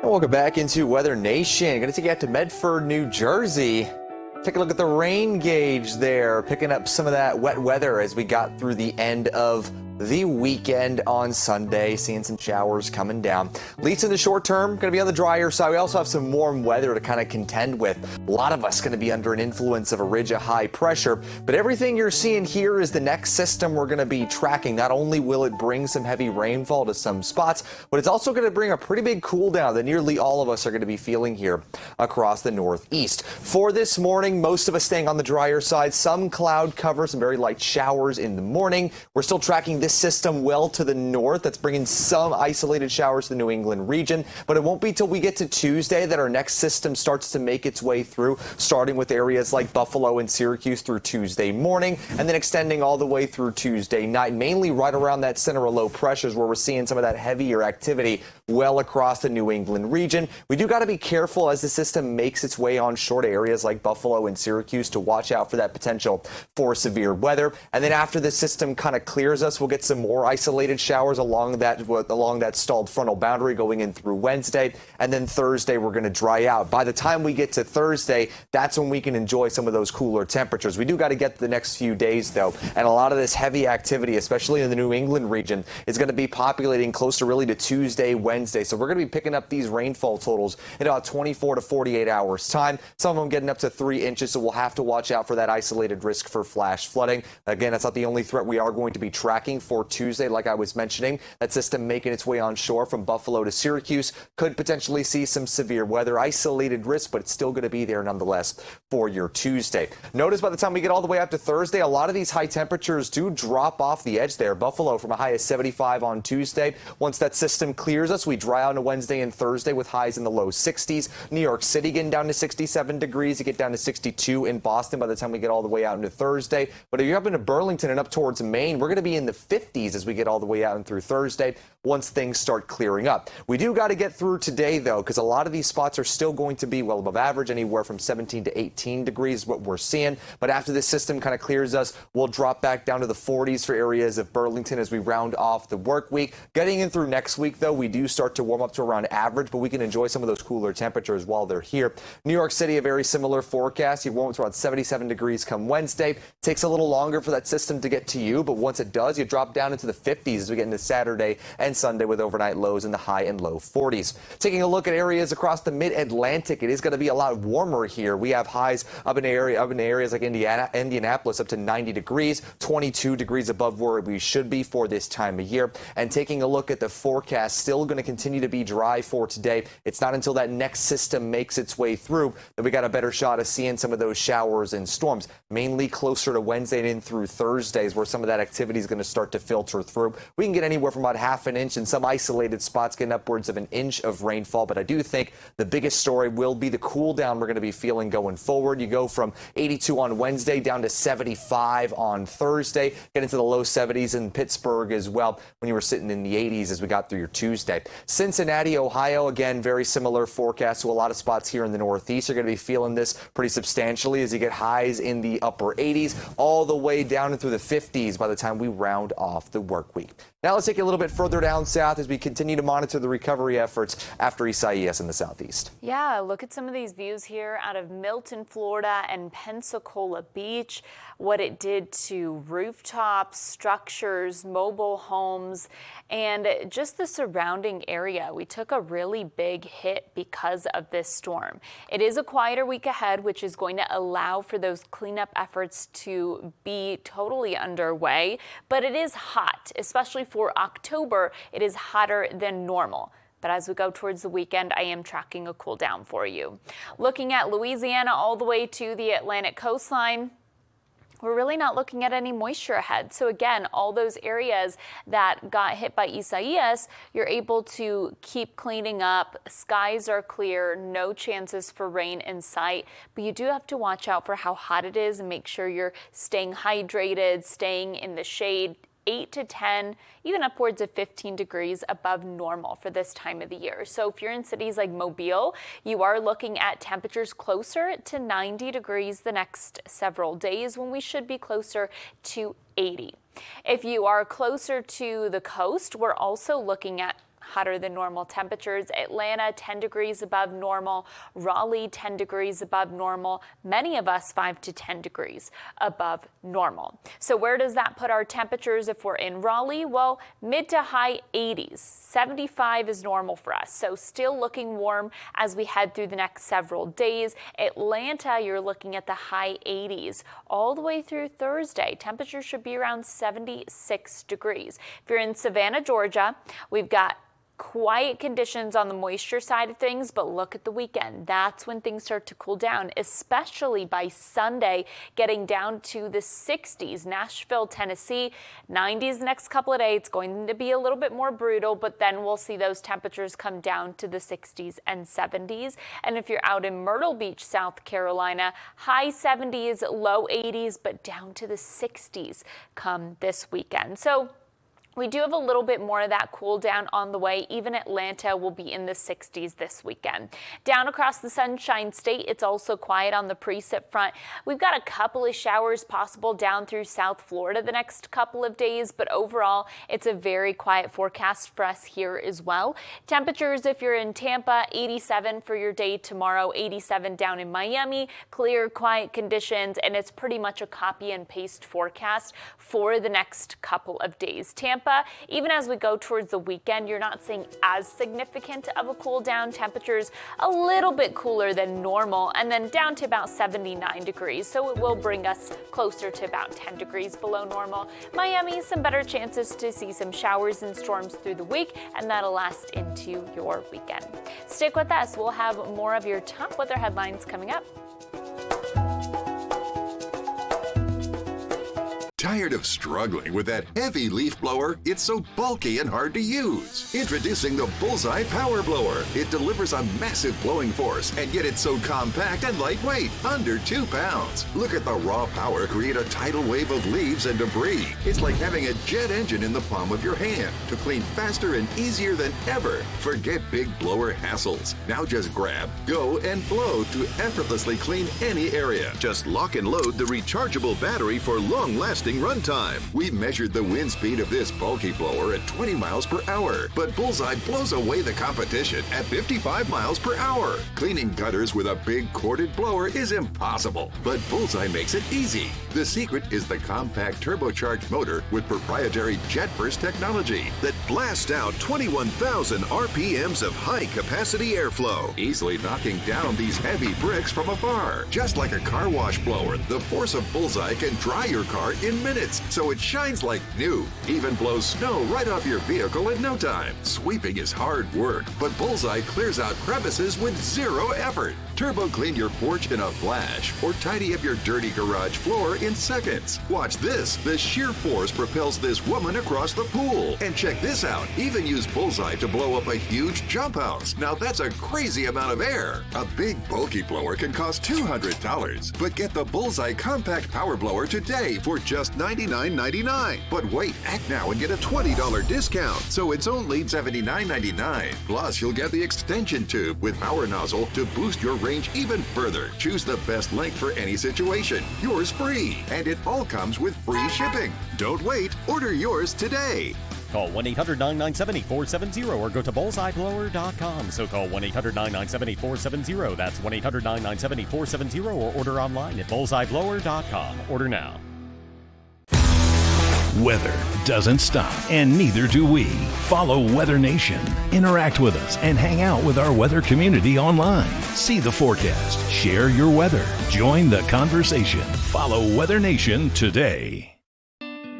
Welcome back into Weather Nation. Going to take you out to Medford, New Jersey. Take a look at the rain gauge there, picking up some of that wet weather as we got through the end of the weekend on Sunday, seeing some showers coming down. At least in the short term, going to be on the drier side. We also have some warm weather to kind of contend with. A lot of us going to be under an influence of a ridge of high pressure, but everything you're seeing here is the next system we're going to be tracking. Not only will it bring some heavy rainfall to some spots, but it's also going to bring a pretty big cool down that nearly all of us are going to be feeling here across the Northeast. For this morning, most of us staying on the drier side, some cloud cover, some very light showers in the morning. We're still tracking this system well to the north. That's bringing some isolated showers to the New England region, but it won't be till we get to Tuesday that our next system starts to make its way through, starting with areas like Buffalo and Syracuse through Tuesday morning, and then extending all the way through Tuesday night, mainly right around that center of low pressures where we're seeing some of that heavier activity well across the New England region. We do got to be careful as the system makes its way on short areas like Buffalo and Syracuse to watch out for that potential for severe weather. And then after the system kind of clears us, we'll get some more isolated showers along that stalled frontal boundary going in through Wednesday. And then Thursday, we're going to dry out. By the time we get to Thursday, that's when we can enjoy some of those cooler temperatures. We do got to get the next few days, though. And a lot of this heavy activity, especially in the New England region, is going to be populating closer really to Tuesday, Wednesday. So we're going to be picking up these rainfall totals in about 24 to 48 hours time. Some of them getting up to 3 inches, so we'll have to watch out for that isolated risk for flash flooding. Again, that's not the only threat we are going to be tracking for Tuesday. Like I was mentioning, that system making its way onshore from Buffalo to Syracuse could potentially see some severe weather, isolated risk, but it's still going to be there nonetheless for your Tuesday. Notice by the time we get all the way up to Thursday, a lot of these high temperatures do drop off the edge there. Buffalo from a high of 75 on Tuesday. Once that system clears us, we dry out on Wednesday and Thursday with highs in the low 60s. New York City getting down to 67 degrees. You get down to 62 in Boston by the time we get all the way out into Thursday. But if you're up into Burlington and up towards Maine, we're going to be in the 50s as we get all the way out and through Thursday once things start clearing up. We do got to get through today, though, because a lot of these spots are still going to be well above average, anywhere from 17 to 18 degrees is what we're seeing. But after this system kind of clears us, we'll drop back down to the 40s for areas of Burlington as we round off the work week. Getting in through next week, though, we do start to warm up to around average, but we can enjoy some of those cooler temperatures while they're here. New York City, a very similar forecast. You warm up to around 77 degrees come Wednesday. Takes a little longer for that system to get to you, but once it does, you drop down into the 50s as we get into Saturday and Sunday with overnight lows in the high and low 40s. Taking a look at areas across the mid-Atlantic, it is going to be a lot warmer here. We have highs up in areas like Indianapolis up to 90 degrees, 22 degrees above where we should be for this time of year. And taking a look at the forecast, still going to continue to be dry for today. It's not until that next system makes its way through that we got a better shot of seeing some of those showers and storms, mainly closer to Wednesday and in through Thursdays where some of that activity is going to start to filter through. We can get anywhere from about half an inch, and some isolated spots getting upwards of an inch of rainfall. But I do think the biggest story will be the cool down we're going to be feeling going forward. You go from 82 on Wednesday down to 75 on Thursday, get into the low 70s in Pittsburgh as well when you were sitting in the 80s as we got through your Tuesday. Cincinnati, Ohio, again, very similar forecast to a lot of spots here in the Northeast. You're going to be feeling this pretty substantially as you get highs in the upper 80s all the way down into the 50s by the time we round off the work week. Now let's take it a little bit further down south as we continue to monitor the recovery efforts after Isaias in the southeast. Yeah, look at some of these views here out of Milton, Florida and Pensacola Beach, what it did to rooftops, structures, mobile homes, and just the surrounding area. We took a really big hit because of this storm. It is a quieter week ahead, which is going to allow for those cleanup efforts to be totally underway, but it is hot, especially for October. It is hotter than normal. But as we go towards the weekend, I am tracking a cool down for you. Looking at Louisiana all the way to the Atlantic coastline, we're really not looking at any moisture ahead. So again, all those areas that got hit by Isaias, you're able to keep cleaning up. Skies are clear, no chances for rain in sight, but you do have to watch out for how hot it is and make sure you're staying hydrated, staying in the shade. 8 to 10, even upwards of 15 degrees above normal for this time of the year. So if you're in cities like Mobile, you are looking at temperatures closer to 90 degrees the next several days when we should be closer to 80. If you are closer to the coast, we're also looking at hotter than normal temperatures. Atlanta, 10 degrees above normal. Raleigh, 10 degrees above normal. Many of us 5 to 10 degrees above normal. So where does that put our temperatures if we're in Raleigh? Well, mid to high 80s. 75 is normal for us. So still looking warm as we head through the next several days. Atlanta, you're looking at the high 80s all the way through Thursday. Temperatures should be around 76 degrees. If you're in Savannah, Georgia, we've got quiet conditions on the moisture side of things, but look at the weekend. That's when things start to cool down, especially by Sunday, getting down to the 60s. Nashville, Tennessee, 90s the next couple of days. It's going to be a little bit more brutal, but then we'll see those temperatures come down to the 60s and 70s. And if you're out in Myrtle Beach, South Carolina, high 70s, low 80s, but down to the 60s come this weekend. So we do have a little bit more of that cool down on the way. Even Atlanta will be in the 60s this weekend. Down across the Sunshine State, it's also quiet on the precip front. We've got a couple of showers possible down through South Florida the next couple of days, but overall, it's a very quiet forecast for us here as well. Temperatures, if you're in Tampa, 87 for your day tomorrow, 87 down in Miami, clear, quiet conditions, and it's pretty much a copy and paste forecast for the next couple of days. Tampa, even as we go towards the weekend, you're not seeing as significant of a cool down. Temperatures a little bit cooler than normal, and then down to about 79 degrees. So it will bring us closer to about 10 degrees below normal. Miami, some better chances to see some showers and storms through the week, and that'll last into your weekend. Stick with us. We'll have more of your top weather headlines coming up. Tired of struggling with that heavy leaf blower? It's so bulky and hard to use. Introducing the Bullseye Power Blower. It delivers a massive blowing force, and yet it's so compact and lightweight, under 2 pounds. Look at the raw power create a tidal wave of leaves and debris. It's like having a jet engine in the palm of your hand to clean faster and easier than ever. Forget big blower hassles. Now just grab, go, and blow to effortlessly clean any area. Just lock and load the rechargeable battery for long-lasting runtime. We measured the wind speed of this bulky blower at 20 miles per hour, but Bullseye blows away the competition at 55 miles per hour. Cleaning gutters with a big corded blower is impossible, but Bullseye makes it easy. The secret is the compact turbocharged motor with proprietary JetBurst technology that blasts out 21,000 RPMs of high-capacity airflow, easily knocking down these heavy bricks from afar. Just like a car wash blower, the force of Bullseye can dry your car in minutes, so it shines like new. Even blows snow right off your vehicle in no time. Sweeping is hard work, but Bullseye clears out crevices with zero effort. Turbo clean your porch in a flash, or tidy up your dirty garage floor in seconds. Watch this. The sheer force propels this woman across the pool. And check this out. Even use Bullseye to blow up a huge jump house. Now that's a crazy amount of air. A big bulky blower can cost $200, but get the Bullseye Compact Power Blower today for just $99.99. But wait, act now and get a $20 discount, so it's only $79.99. Plus, you'll get the extension tube with power nozzle to boost your range even further. Choose the best length for any situation. Yours free, and it all comes with free shipping. Don't wait. Order yours today. Call 1-800-997-8470 or go to bullseyeblower.com. So call 1-800-997-8470. That's 1-800-997-8470 or order online at bullseyeblower.com. Order now. Weather doesn't stop, and neither do we. Follow Weather Nation. Interact with us and hang out with our weather community online. See the forecast. Share your weather. Join the conversation. Follow Weather Nation today.